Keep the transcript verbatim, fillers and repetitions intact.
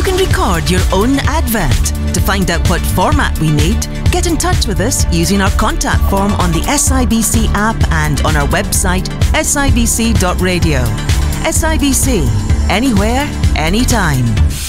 You can record your own advert. To find out what format we need, get in touch with us using our contact form on the S I B C app and on our website S I B C dot radio. S I B C, anywhere, anytime.